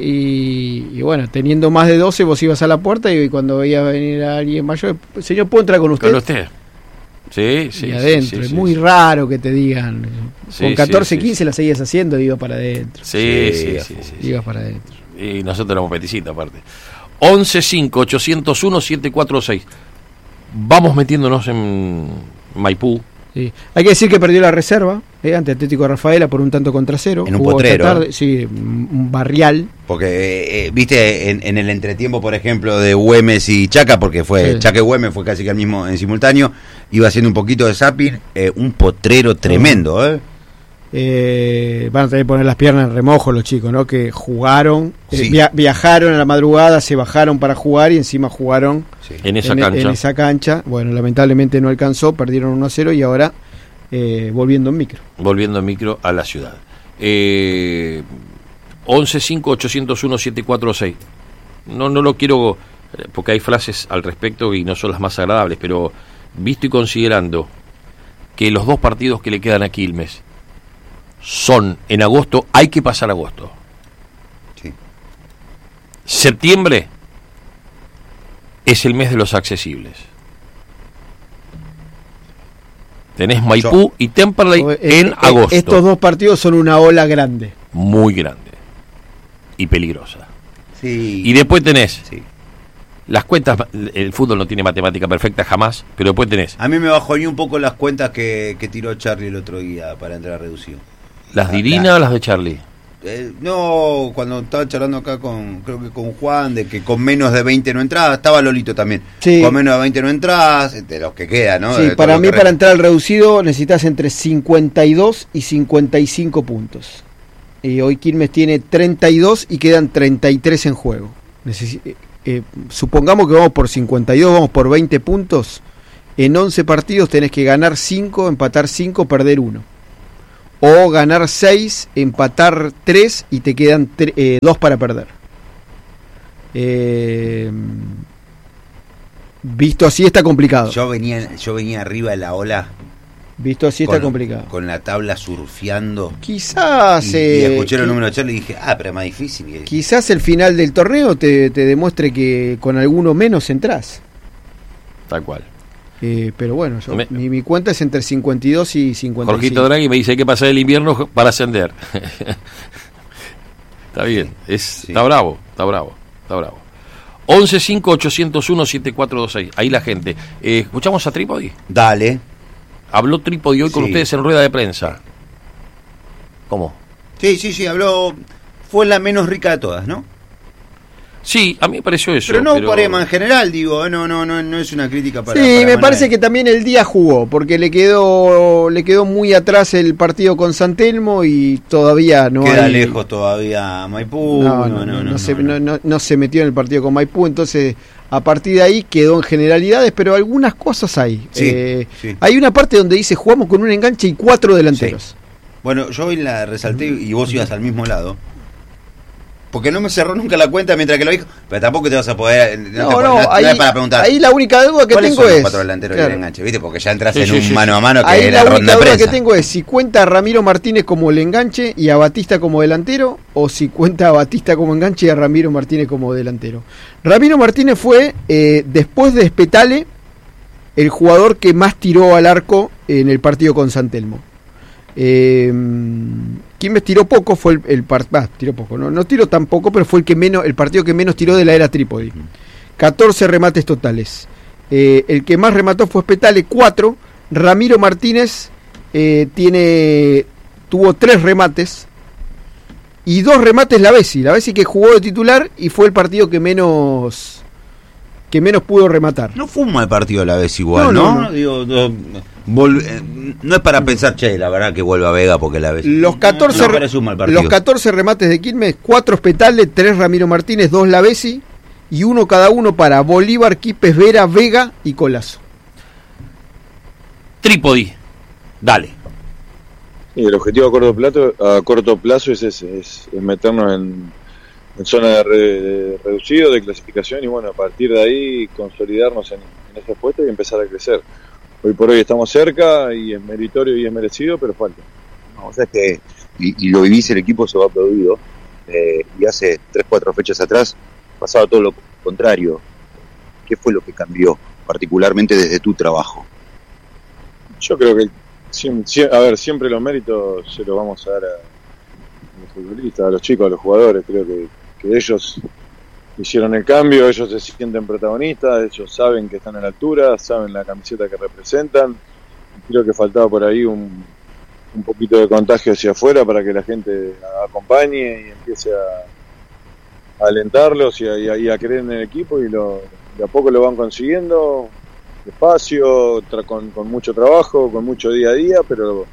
Y bueno, teniendo más de 12 vos ibas a la puerta y cuando veías venir a alguien mayor, señor, ¿puedo entrar con usted? Con usted. Sí. Y adentro, es muy raro que te digan. Con 14, 15 la seguías haciendo y iba para adentro. Sí. Ibas para adentro. Y nosotros éramos peticita aparte. 11-5-801-746. Vamos metiéndonos en Maipú. Sí. Hay que decir que perdió la reserva ante Atlético de Rafaela por un tanto contra cero. En un potrero. Sí, un barrial. Porque, viste, en el entretiempo, por ejemplo, de Güemes y Chaca, porque fue Chaca y Güemes fue casi que al mismo en simultáneo, iba haciendo un poquito de zapping, un potrero tremendo, Van a tener que poner las piernas en remojo los chicos, ¿no? Que jugaron, Sí. Viajaron a la madrugada, se bajaron para jugar y encima jugaron En esa cancha. Bueno, lamentablemente no alcanzó, perdieron 1-0 y ahora volviendo en micro. Volviendo en micro a la ciudad. 11-5-801-746. No lo quiero, porque hay frases al respecto y no son las más agradables, pero visto y considerando que los 2 partidos que le quedan a Quilmes son en agosto, hay que pasar agosto. Sí. Septiembre es el mes de los accesibles. Tenés Maipú y Temperley en agosto. Estos 2 partidos son una ola grande. Muy grande y peligrosa. Sí. Y después tenés Sí. las cuentas. El fútbol no tiene matemática perfecta jamás, pero después tenés A mí me bajó un poco las cuentas que tiró Charlie el otro día para entrar reducido. las de Irina o las de Charlie. No, cuando estaba charlando acá creo que con Juan, de que con menos de 20 no entras, estaba Lolito también. Sí. Con menos de 20 no entras, de los que quedan, ¿no? Sí, De para todo mí lo que para entrar al reducido necesitas entre 52 y 55 puntos. Y hoy Quilmes tiene 32 y quedan 33 en juego. Supongamos que vamos por 52, vamos por 20 puntos. En 11 partidos tenés que ganar 5, empatar 5, perder 1. O ganar 6, empatar 3 y te quedan 2 para perder. Visto así está complicado. Yo venía arriba de la ola. Visto así está complicado. Con la tabla surfeando. Quizás Y escuché los números de Charlie y dije, pero es más difícil. Quizás el final del torneo te demuestre que con alguno menos entrás. Tal cual. Pero bueno, mi cuenta es entre 52 y 55. Jorgito Draghi me dice: hay que pasar el invierno para ascender. Está bien, está bravo. 11-5-801-7426. Ahí la gente. ¿Escuchamos a Trípodi? Dale. Habló Trípodi hoy con ustedes en rueda de prensa. ¿Cómo? Sí, habló. Fue la menos rica de todas, ¿no? Sí, a mí me pareció eso. Pero no por Emma en general, digo, no es una crítica para. Sí, para me Manuel. parece que también el día jugó, porque le quedó muy atrás el partido con San Telmo y todavía no queda hay... lejos todavía Maipú. No se metió en el partido con Maipú, entonces a partir de ahí quedó en generalidades, pero algunas cosas hay. Sí. Hay una parte donde dice jugamos con un enganche y 4 delanteros. Sí. Bueno, yo hoy la resalté y vos ibas al mismo lado. Porque no me cerró nunca la cuenta mientras que lo dijo. Pero tampoco te vas a poder. No es para preguntar. Ahí la única duda que tengo es. 4 delanteros del enganche, ¿viste? Porque ya entras en un mano a mano que ahí es la ronda de única duda prensa. que tengo es si cuenta a Ramiro Martínez como el enganche y a Batista como delantero, o si cuenta a Batista como enganche y a Ramiro Martínez como delantero. Ramiro Martínez fue, después de Spetale, el jugador que más tiró al arco en el partido con San Telmo. Quilmes tiró poco, fue tiró poco, no tiró tan poco, pero fue el partido que menos tiró de la era Trípodi. 14 remates totales. El que más remató fue Spetale, 4. Ramiro Martínez tuvo 3 remates y 2 remates Lavesi que jugó de titular y fue el partido que menos pudo rematar. No fue un mal partido a la vez igual, ¿no? Digo, no es para pensar, la verdad que vuelva Vega porque la vez. Los 14 remates de Quilmes, 4 Spetale, 3 Ramiro Martínez, 2 Lavesi y 1 cada uno para Bolívar, Quipes, Vera, Vega y Colazo. Trípodi, dale. Sí, el objetivo a corto plazo es ese, es meternos en zona de reducido, de clasificación, y bueno, a partir de ahí consolidarnos en ese puesto y empezar a crecer. Hoy por hoy estamos cerca y es meritorio y es merecido, pero falta. No, o sea, es que, y lo vivís, el equipo se va aplaudido, y hace 3-4 fechas atrás pasaba todo lo contrario. ¿Qué fue lo que cambió, particularmente desde tu trabajo? Yo creo que siempre los méritos se los vamos a dar a los futbolistas, a los chicos, a los jugadores. Creo que ellos hicieron el cambio, ellos se sienten protagonistas, ellos saben que están a la altura, saben la camiseta que representan. Creo que faltaba por ahí un poquito de contagio hacia afuera para que la gente acompañe y empiece a alentarlos y a creer en el equipo, y de a poco lo van consiguiendo, despacio, con mucho trabajo, con mucho día a día, pero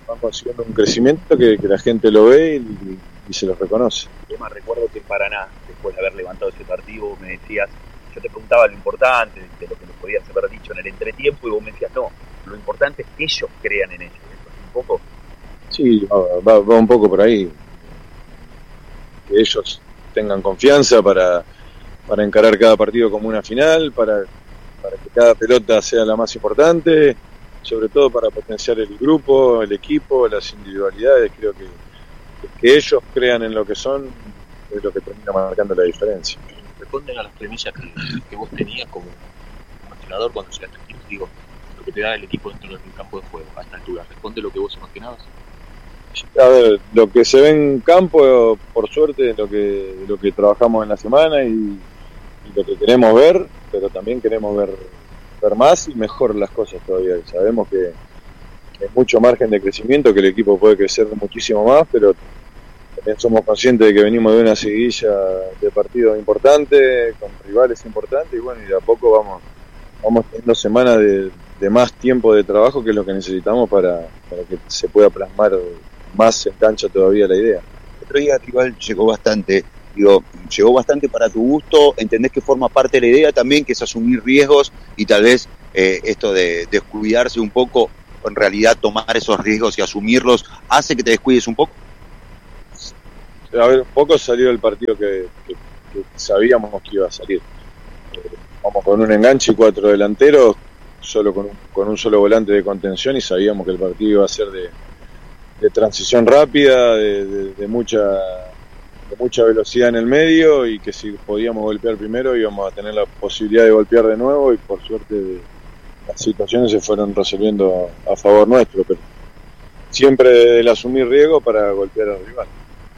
van consiguiendo un crecimiento que la gente lo ve y se los reconoce. Además, recuerdo que en Paraná, después de haber levantado ese partido, me decías, yo te preguntaba lo importante de lo que nos podías haber dicho en el entretiempo y vos me decías, no, lo importante es que ellos crean en ellos. ¿Eso es un poco? Sí, va un poco por ahí. Que ellos tengan confianza para encarar cada partido como una final, para que cada pelota sea la más importante, sobre todo para potenciar el grupo, el equipo, las individualidades. Creo que ellos crean en lo que son es lo que termina marcando la diferencia. Responden a las premisas que vos tenías como entrenador cuando llegaste aquí, digo, lo que te da el equipo dentro del campo de juego a esta altura. ¿Responde lo que vos imaginabas? A ver, lo que se ve en campo, por suerte, es lo que trabajamos en la semana y lo que queremos ver, pero también queremos ver más y mejor las cosas todavía. Sabemos que hay mucho margen de crecimiento, que el equipo puede crecer muchísimo más, pero también somos conscientes de que venimos de una seguidilla de partidos importantes, con rivales importantes, y bueno, y de a poco vamos teniendo semanas de más tiempo de trabajo, que es lo que necesitamos para que se pueda plasmar más en cancha todavía la idea. El otro día Rival llegó bastante para tu gusto. ¿Entendés que forma parte de la idea también, que es asumir riesgos y tal vez esto de descuidarse un poco, en realidad tomar esos riesgos y asumirlos, hace que te descuides un poco? A ver, un poco salió el partido que sabíamos que iba a salir. Vamos con un enganche y 4 delanteros, solo con un solo volante de contención, y sabíamos que el partido iba a ser de transición rápida, de mucha velocidad en el medio, y que si podíamos golpear primero íbamos a tener la posibilidad de golpear de nuevo, y por suerte las situaciones se fueron resolviendo a favor nuestro, pero siempre el asumir riesgo para golpear al rival.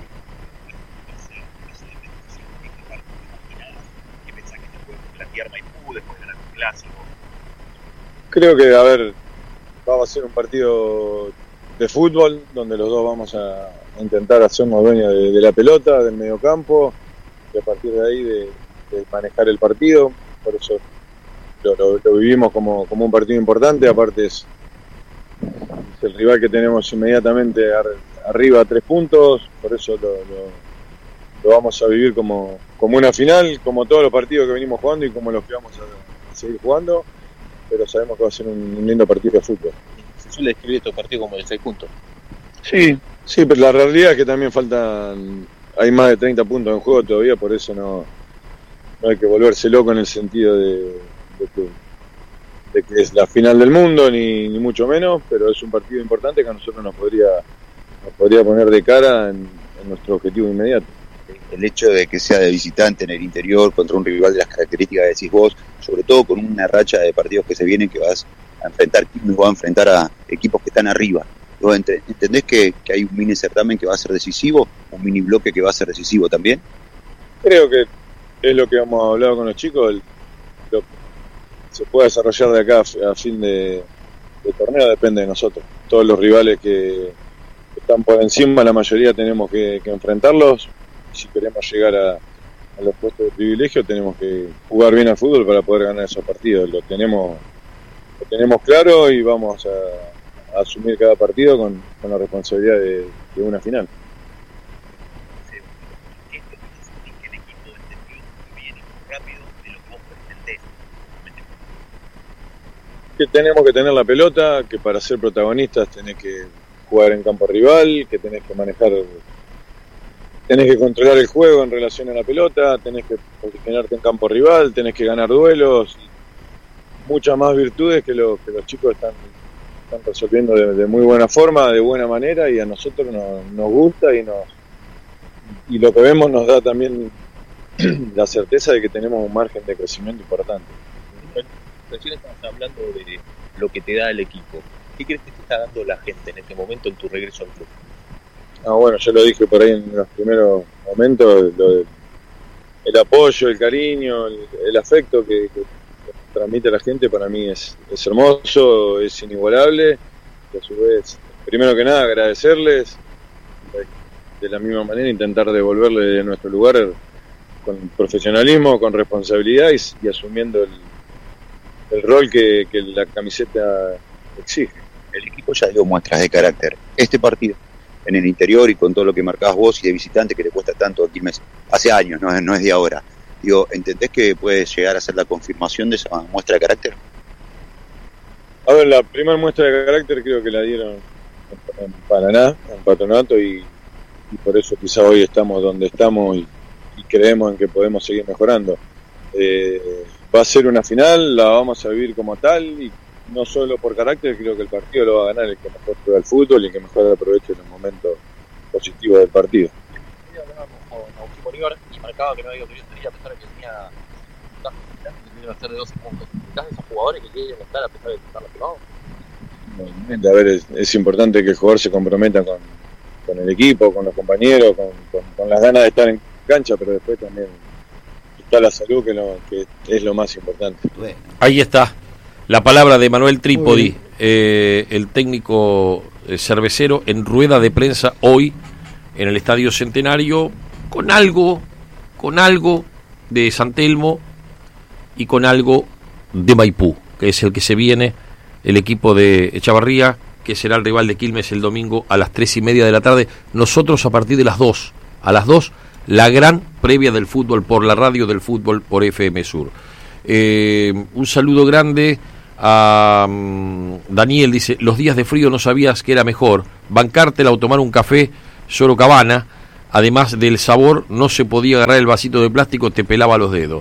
¿Qué pensás que te puede plantear Maipú después de ganar un clásico? Creo que, a ver, va a ser un partido de fútbol donde los dos vamos a intentar hacernos dueños de la pelota, del mediocampo, y a partir de ahí de manejar el partido. Por eso lo vivimos como un partido importante. Aparte es el rival que tenemos inmediatamente arriba a 3 puntos, por eso lo vamos a vivir como una final, como todos los partidos que venimos jugando y como los que vamos a seguir jugando, pero sabemos que va a ser un lindo partido de fútbol. Se suele describir estos partidos como de 6 puntos. Sí, pero la realidad es que también hay más de 30 puntos en juego todavía, por eso no hay que volverse loco en el sentido de que es la final del mundo, ni mucho menos, pero es un partido importante que a nosotros nos podría poner de cara en nuestro objetivo inmediato. El hecho de que sea de visitante en el interior contra un rival de las características que decís vos, sobre todo con una racha de partidos que se vienen, que vas a enfrentar, Quilmes va a enfrentar a equipos que están arriba. ¿Entendés que hay un mini certamen que va a ser decisivo, un mini bloque que va a ser decisivo también? Creo que es lo que hemos hablado con los chicos, lo que se puede desarrollar de acá a fin de torneo depende de nosotros. Todos los rivales que están por encima, la mayoría tenemos que enfrentarlos. Si queremos llegar a los puestos de privilegio, tenemos que jugar bien al fútbol para poder ganar esos partidos. Lo tenemos claro y vamos a asumir cada partido con la responsabilidad de una final. Que tenemos que tener la pelota, que para ser protagonistas tenés que jugar en campo rival, que tenés que manejar, tenés que controlar el juego en relación a la pelota, tenés que posicionarte en campo rival, tenés que ganar duelos, muchas más virtudes que los chicos están resolviendo de muy buena forma, de buena manera, y a nosotros nos gusta y lo que vemos nos da también la certeza de que tenemos un margen de crecimiento importante. Recién estabas hablando de lo que te da el equipo. ¿Qué crees que te está dando la gente en este momento en tu regreso al club? Bueno, yo lo dije por ahí en los primeros momentos, el apoyo, el cariño, el afecto que transmite la gente para mí es hermoso, es inigualable, y a su vez, primero que nada, agradecerles, de la misma manera intentar devolverle nuestro lugar con profesionalismo, con responsabilidad y asumiendo el rol que la camiseta exige. el equipo ya dio muestras de carácter. Este partido, en el interior y con todo lo que marcabas vos y de visitante que le cuesta tanto a Quilmes, hace años, no es de ahora. Digo, ¿entendés que puede llegar a ser la confirmación de esa muestra de carácter? A ver, la primera muestra de carácter creo que la dieron en Paraná, en Patronato, y por eso quizá hoy estamos donde estamos y creemos en que podemos seguir mejorando. Va a ser una final, la vamos a vivir como tal, y no solo por carácter, creo que el partido lo va a ganar el que mejor juega el fútbol y el que mejor aproveche los momentos positivos del partido. Con Agustín Bolívar y marcaba que no había opinión a pesar de que tenía que hacer de 12 puntos. ¿Estás de esos jugadores que quieren estar a pesar de estar lastimados? A ver, es importante que el jugador se comprometa con el equipo, con los compañeros, con las ganas de estar en cancha, pero después también está la salud, que es lo más importante. Ahí está la palabra de Manuel Trípodi, el técnico cervecero, en rueda de prensa hoy en el Estadio Centenario, con algo de San Telmo y con algo de Maipú, que es el que se viene, el equipo de Echavarría, que será el rival de Quilmes el domingo a las 3:30 de la tarde. Nosotros a partir de las 2, la gran previa del fútbol por la radio del fútbol por FM Sur. Un saludo grande a Daniel, dice, los días de frío no sabías que era mejor bancártela o tomar un café Sorocabana, además del sabor no se podía agarrar el vasito de plástico, te pelaba los dedos.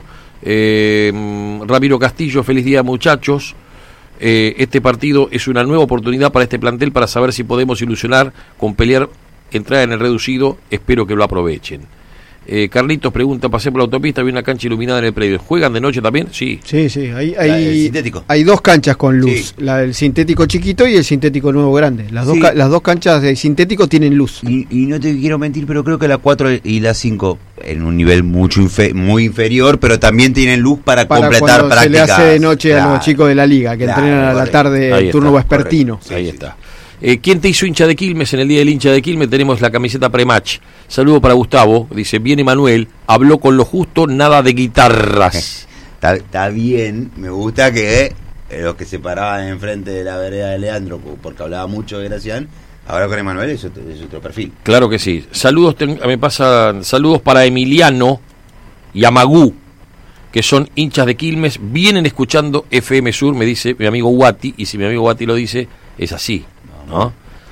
Ramiro Castillo, feliz día muchachos. Este partido es una nueva oportunidad para este plantel para saber si podemos ilusionar con pelear, entrar en el reducido, espero que lo aprovechen. Carlitos pregunta, pasé por la autopista, vi una cancha iluminada en el predio. ¿Juegan de noche también? Sí. Sí, hay dos canchas con luz, sí. La del sintético chiquito y el sintético nuevo grande. Las dos canchas de sintético tienen luz. Y no te quiero mentir, pero creo que la 4 y la 5 en un nivel muy inferior, pero también tienen luz para completar prácticas. Se le hace de noche a los chicos de la liga que entrenan a la tarde el turno vespertino. Ahí está. ¿Quién te hizo hincha de Quilmes? En el día del hincha de Quilmes tenemos la camiseta pre-match. Saludo para Gustavo, dice, viene Manuel, habló con lo justo, nada de guitarras. Está bien, me gusta que los que se paraban enfrente de la vereda de Leandro, porque hablaba mucho de Gracián, ahora con Emanuel es otro perfil. Claro que sí. Saludos para Emiliano y Amagú, que son hinchas de Quilmes, vienen escuchando FM Sur, me dice mi amigo Guati, y si mi amigo Guati lo dice, es así. ¿No?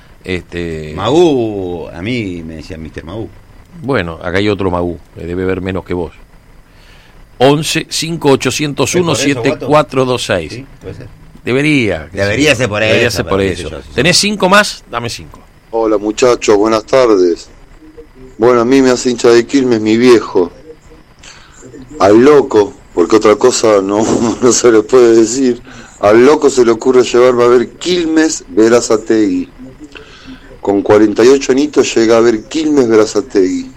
Magú, a mí me decían Mr. Magú. Bueno, acá hay otro Magú, que debe ver menos que vos. 11 5801 7426. Sí, puede ser. Debería ser por eso. ¿Tenés 5 más? Dame 5. Hola muchachos, buenas tardes. Bueno, a mí me hace hincha de Quilmes mi viejo. Al loco, porque otra cosa no se le puede decir. Al loco se le ocurre llevarme a ver Quilmes Berazategui. Con 48 añitos llega a ver Quilmes Berazategui.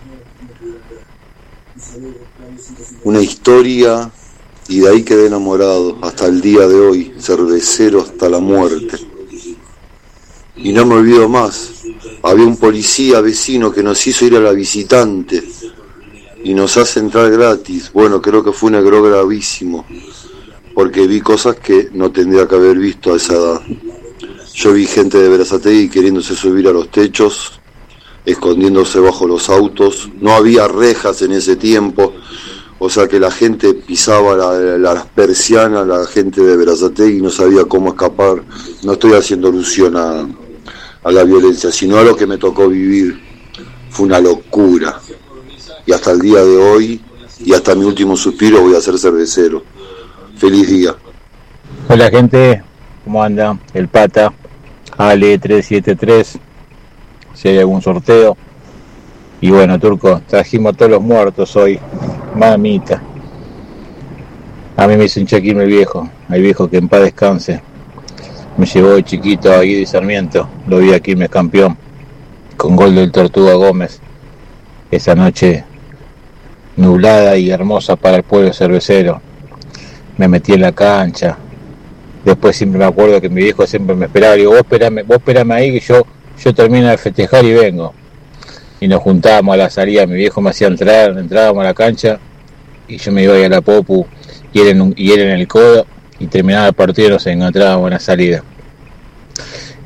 Una historia, y de ahí quedé enamorado hasta el día de hoy, cervecero hasta la muerte. Y no me olvido más, había un policía vecino que nos hizo ir a la visitante y nos hace entrar gratis. Bueno, creo que fue un error gravísimo, porque vi cosas que no tendría que haber visto a esa edad. Yo vi gente de Berazategui queriéndose subir a los techos, escondiéndose bajo los autos. No había rejas en ese tiempo, o sea que la gente pisaba las persianas, la gente de Berazategui no sabía cómo escapar. No estoy haciendo alusión a la violencia, sino a lo que me tocó vivir. Fue una locura. Y hasta el día de hoy, y hasta mi último suspiro, voy a ser cervecero. Feliz día. Hola gente, ¿cómo anda? El Pata, Ale373, si hay algún sorteo. Y bueno, Turco, trajimos a todos los muertos hoy, mamita. A mí me hizo un check-in el viejo que en paz descanse. Me llevó de chiquito a Guido y Sarmiento, lo vi aquí, me campeón, con gol del Tortuga Gómez. Esa noche nublada y hermosa para el pueblo cervecero. Me metí en la cancha. Después siempre me acuerdo que mi viejo siempre me esperaba. Digo, vos esperame ahí que yo termino de festejar y vengo. Y nos juntábamos a la salida. Mi viejo me hacía entrábamos a la cancha y yo me iba ahí a la Popu y él en el codo, y terminaba el partido y nos encontrábamos en la salida.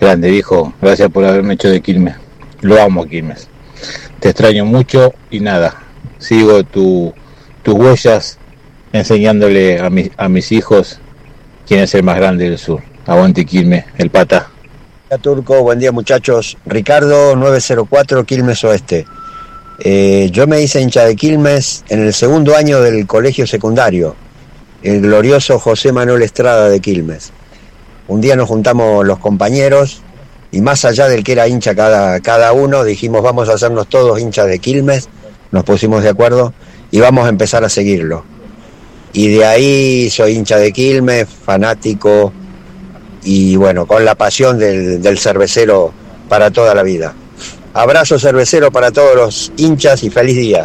Grande, viejo. Gracias por haberme hecho de Quilmes. Lo amo, Quilmes. Te extraño mucho y nada. Sigo tus huellas enseñándole a mis hijos quién es el más grande del sur. Aguante Quilmes, el Pata. Hola Turco, buen día muchachos. Ricardo 904 Quilmes Oeste. Yo me hice hincha de Quilmes en el segundo año del colegio secundario, el glorioso José Manuel Estrada de Quilmes. Un día nos juntamos los compañeros y más allá del que era hincha cada uno, dijimos vamos a hacernos todos hinchas de Quilmes, nos pusimos de acuerdo y vamos a empezar a seguirlo. Y de ahí soy hincha de Quilmes, fanático y bueno, con la pasión del cervecero para toda la vida. Abrazo cervecero para todos los hinchas y feliz día.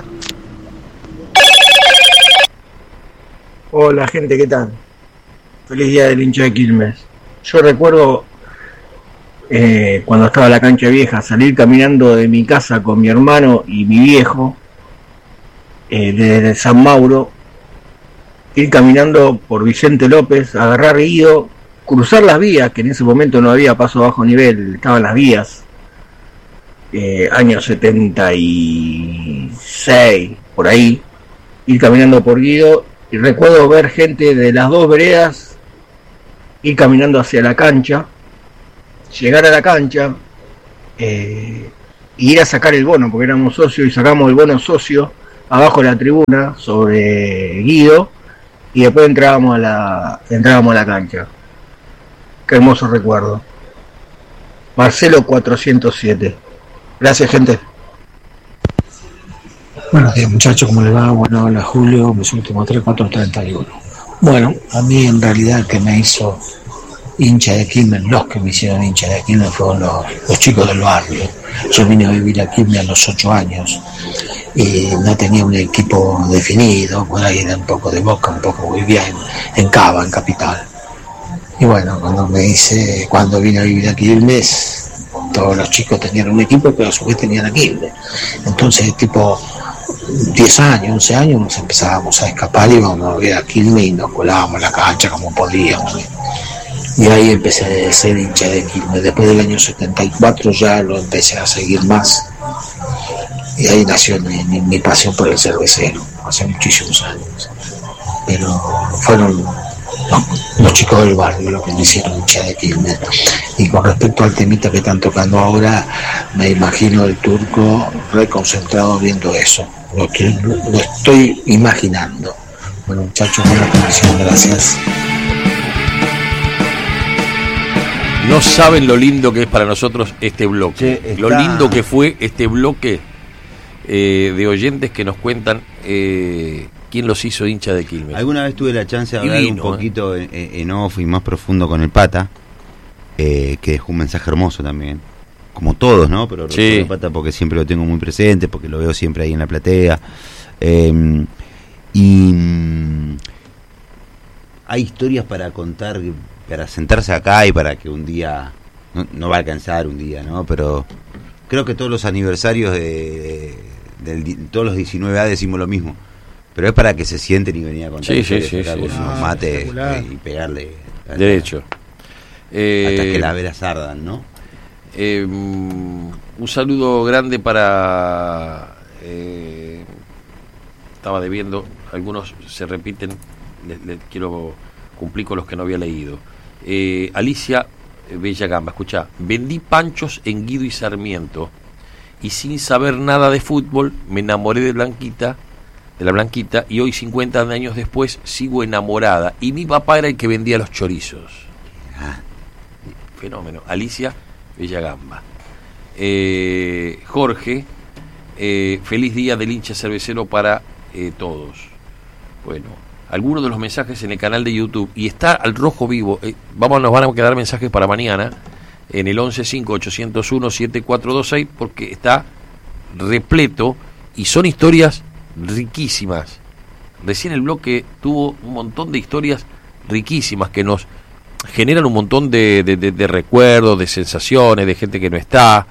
Hola gente, ¿qué tal? Feliz día del hincha de Quilmes. Yo recuerdo cuando estaba en la cancha vieja, salir caminando de mi casa con mi hermano y mi viejo desde San Mauro, ir caminando por Vicente López, agarrar Guido, cruzar las vías, que en ese momento no había paso bajo nivel, estaban las vías, año 76, por ahí, ir caminando por Guido, y recuerdo ver gente de las dos veredas ir caminando hacia la cancha, llegar a la cancha, e ir a sacar el bono, porque éramos socios y sacamos el bono socio abajo de la tribuna sobre Guido, y después entrábamos a la cancha. Qué hermoso recuerdo. Marcelo 407. Gracias, gente. Buenos días, muchachos, ¿cómo les va? Bueno, hola Julio, mis últimos 3431. Bueno, a mí en realidad el que me hizo hincha de Quilmes, los que me hicieron hincha de Quilmes fueron los chicos del barrio. Yo vine a vivir a Quilmes a los 8 años y no tenía un equipo definido, por ahí era un poco de Boca, un poco vivía en Cava, en Capital. Y bueno, cuando vine a vivir a Quilmes, todos los chicos tenían un equipo, pero a su vez tenían a Quilmes. Entonces, tipo 10 años, 11 años, nos empezábamos a escapar y íbamos a ver a Quilmes y nos colábamos en la cancha como podíamos. Y ahí empecé a ser hincha de Quilmes. Después del año 74 ya lo empecé a seguir más. Y ahí nació mi pasión por el cervecero, hace muchísimos años. Pero fueron los chicos del barrio los que me hicieron hincha de Quilmes. Y con respecto al temita que están tocando ahora, me imagino el Turco reconcentrado viendo eso. Lo estoy imaginando. Bueno, muchachos, buena conexión, gracias. No saben lo lindo que es para nosotros este bloque. Lo lindo que fue este bloque de oyentes que nos cuentan quién los hizo hincha de Quilmes. Alguna vez tuve la chance de hablar un poquito en off y más profundo con el Pata, que dejó un mensaje hermoso también. Como todos, ¿no? Pero sí. El Pata porque siempre lo tengo muy presente, porque lo veo siempre ahí en la platea. Y hay historias para contar, para sentarse acá y para que un día, no va a alcanzar un día, ¿no? Pero creo que todos los aniversarios de todos los 19A decimos lo mismo. Pero es para que se sienten y venir a contar con unos mates y pegarle derecho hasta que las veras ardan, ¿no? Un saludo grande para estaba debiendo, algunos se repiten, les quiero cumplir con los que no había leído. Alicia Bella Gamba, escuchá, vendí panchos en Guido y Sarmiento y sin saber nada de fútbol me enamoré de la Blanquita, y hoy 50 años después sigo enamorada, y mi papá era el que vendía los chorizos. Fenómeno. Alicia Bella Gamba. Jorge, feliz día del hincha cervecero para todos. Bueno, algunos de los mensajes en el canal de YouTube, y está al rojo vivo. Nos van a quedar mensajes para mañana en el 1158017426, porque está repleto y son historias riquísimas. Recién el bloque tuvo un montón de historias riquísimas que nos generan un montón de recuerdos, de sensaciones, de gente que no está.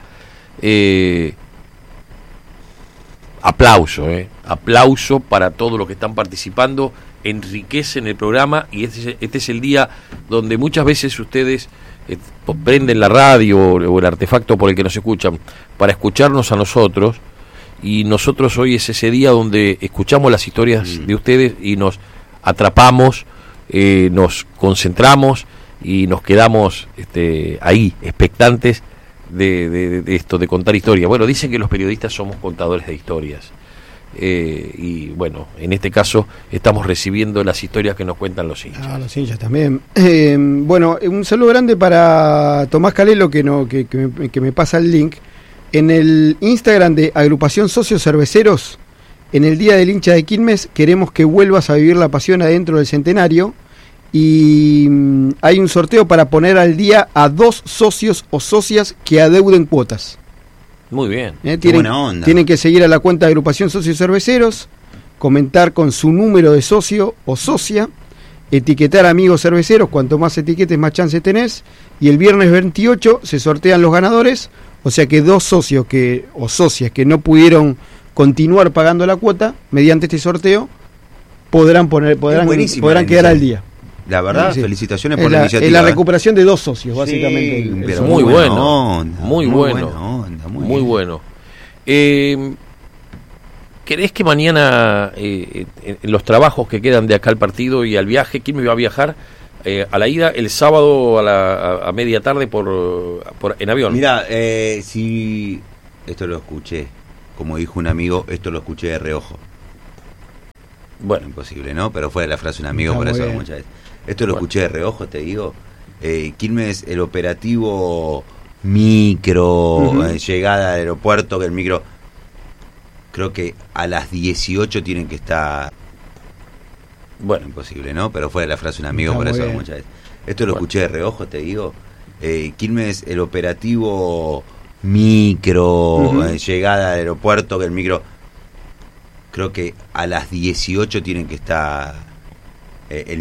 Aplauso para todos los que están participando, enriquecen el programa, y este es el día donde muchas veces ustedes prenden la radio o el artefacto por el que nos escuchan para escucharnos a nosotros, y nosotros hoy es ese día donde escuchamos las historias de ustedes y nos atrapamos, nos concentramos y nos quedamos ahí, expectantes de esto, de contar historias. Bueno, dicen que los periodistas somos contadores de historias, y bueno, en este caso estamos recibiendo las historias que nos cuentan los hinchas. Los hinchas también. Bueno, un saludo grande para Tomás Calelo, que me pasa el link. En el Instagram de Agrupación Socios Cerveceros, en el Día del Hincha de Quilmes, queremos que vuelvas a vivir la pasión adentro del centenario, y hay un sorteo para poner al día a 2 socios o socias que adeuden cuotas. Muy bien. Buena onda. Tienen que seguir a la cuenta de Agrupación Socios Cerveceros, comentar con su número de socio o socia, etiquetar amigos cerveceros, cuanto más etiquetes más chance tenés, y el viernes 28 se sortean los ganadores. O sea que 2 socios o socias que no pudieron continuar pagando la cuota, mediante este sorteo, podrán quedar al día. La verdad, Sí. felicitaciones por la iniciativa. Es la recuperación de 2 socios, básicamente. Sí, pero muy buena bueno, onda, muy bueno, buena onda, muy bueno. ¿Querés que mañana, en los trabajos que quedan de acá al partido y al viaje, quién me va a viajar? A la ida el sábado a media tarde en avión. Mira, si esto lo escuché, como dijo un amigo, esto lo escuché de reojo. Bueno, imposible, ¿no? Pero fue la frase de un amigo, Está por muy eso bien. muchas veces. Esto lo escuché de reojo, te digo. Quilmes, el operativo micro, llegada al aeropuerto, que el micro, creo que a las 18 tienen que estar. Bueno, imposible, ¿no? Pero fue la frase de un amigo, Está por muy eso bien. muchas veces. Esto lo escuché de reojo, te digo. Quilmes, el operativo micro, llegada al aeropuerto, que el micro, creo que a las 18 tienen que estar. El